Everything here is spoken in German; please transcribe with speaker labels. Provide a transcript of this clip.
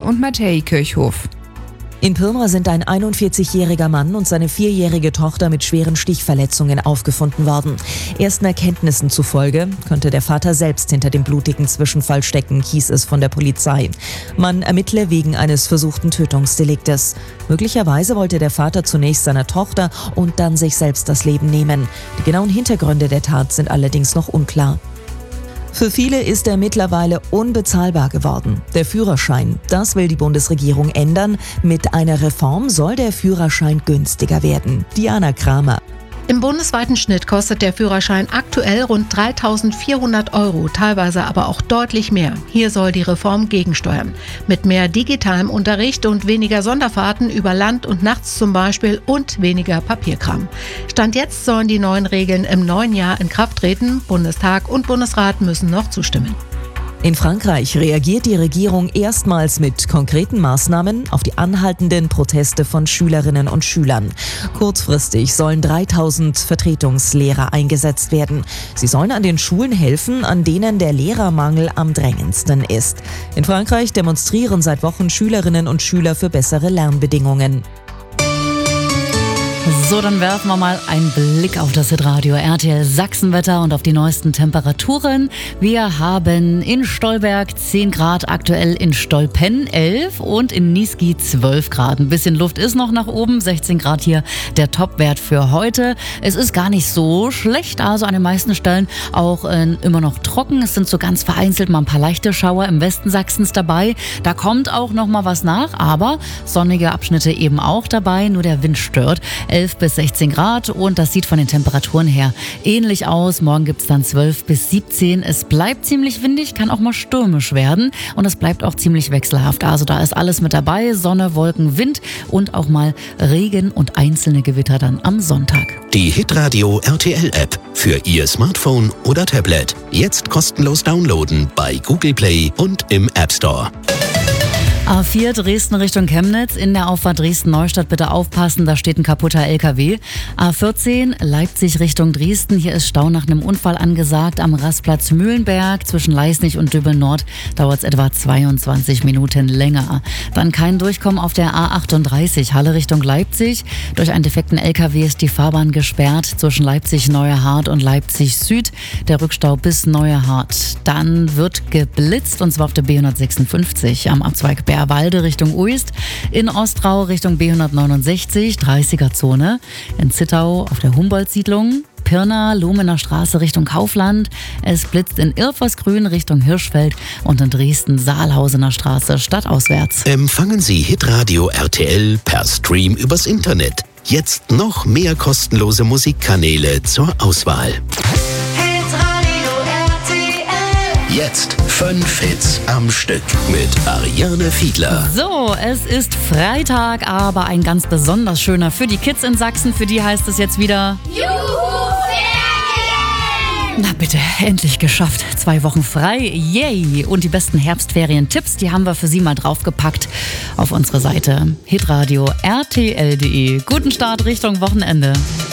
Speaker 1: und Matthäi-Kirchhof.
Speaker 2: In Pirna sind ein 41-jähriger Mann und seine 4-jährige Tochter mit schweren Stichverletzungen aufgefunden worden. Ersten Erkenntnissen zufolge könnte der Vater selbst hinter dem blutigen Zwischenfall stecken, hieß es von der Polizei. Man ermittle wegen eines versuchten Tötungsdeliktes. Möglicherweise wollte der Vater zunächst seiner Tochter und dann sich selbst das Leben nehmen. Die genauen Hintergründe der Tat sind allerdings noch unklar. Für viele ist er mittlerweile unbezahlbar geworden. Der Führerschein, das will die Bundesregierung ändern. Mit einer Reform soll der Führerschein günstiger werden. Diana Kramer.
Speaker 3: Im bundesweiten Schnitt kostet der Führerschein aktuell rund 3.400 €, teilweise aber auch deutlich mehr. Hier soll die Reform gegensteuern. Mit mehr digitalem Unterricht und weniger Sonderfahrten über Land und nachts zum Beispiel und weniger Papierkram. Stand jetzt sollen die neuen Regeln im neuen Jahr in Kraft treten. Bundestag und Bundesrat müssen noch zustimmen.
Speaker 2: In Frankreich reagiert die Regierung erstmals mit konkreten Maßnahmen auf die anhaltenden Proteste von Schülerinnen und Schülern. Kurzfristig sollen 3.000 Vertretungslehrer eingesetzt werden. Sie sollen an den Schulen helfen, an denen der Lehrermangel am drängendsten ist. In Frankreich demonstrieren seit Wochen Schülerinnen und Schüler für bessere Lernbedingungen.
Speaker 4: So, dann werfen wir mal einen Blick auf das Hitradio RTL Sachsenwetter und auf die neuesten Temperaturen. Wir haben in Stolberg 10 Grad, aktuell in Stolpen 11 und in Niesky 12 Grad. Ein bisschen Luft ist noch nach oben, 16 Grad hier der Topwert für heute. Es ist gar nicht so schlecht, also an den meisten Stellen auch immer noch trocken. Es sind so ganz vereinzelt mal ein paar leichte Schauer im Westen Sachsens dabei. Da kommt auch noch mal was nach, aber sonnige Abschnitte eben auch dabei, nur der Wind stört. 11 bis 16 Grad und das sieht von den Temperaturen her ähnlich aus. Morgen gibt es dann 12 bis 17. Es bleibt ziemlich windig, kann auch mal stürmisch werden und es bleibt auch ziemlich wechselhaft. Also da ist alles mit dabei, Sonne, Wolken, Wind und auch mal Regen und einzelne Gewitter dann am Sonntag.
Speaker 5: Die Hitradio RTL App für Ihr Smartphone oder Tablet. Jetzt kostenlos downloaden bei Google Play und im App Store.
Speaker 4: A4 Dresden Richtung Chemnitz. In der Auffahrt Dresden-Neustadt bitte aufpassen, da steht ein kaputter LKW. A14 Leipzig Richtung Dresden. Hier ist Stau nach einem Unfall angesagt am Rastplatz Mühlenberg. Zwischen Leisnig und Dübbel-Nord dauert es etwa 22 Minuten länger. Dann kein Durchkommen auf der A38 Halle Richtung Leipzig. Durch einen defekten LKW ist die Fahrbahn gesperrt zwischen Leipzig-Neuerhardt und Leipzig-Süd. Der Rückstau bis Neuerhardt. Dann wird geblitzt und zwar auf der B156 am Abzweig Bärwalde Richtung Uist, in Ostrau Richtung B169, 30er-Zone, in Zittau auf der Humboldt-Siedlung, Pirna, Lohmener Straße Richtung Kaufland, es blitzt in Irfersgrün Richtung Hirschfeld und in Dresden Saalhausener Straße stadtauswärts.
Speaker 5: Empfangen Sie Hitradio RTL per Stream übers Internet. Jetzt noch mehr kostenlose Musikkanäle zur Auswahl. Jetzt 5 Hits am Stück mit Ariane Fiedler.
Speaker 4: So, es ist Freitag, aber ein ganz besonders schöner für die Kids in Sachsen. Für die heißt es jetzt wieder Juhu, Ferien! Na bitte, endlich geschafft. 2 Wochen frei, yay! Und die besten Herbstferien-Tipps, die haben wir für Sie mal draufgepackt auf unsere Seite hitradio rtl.de. Guten Start Richtung Wochenende.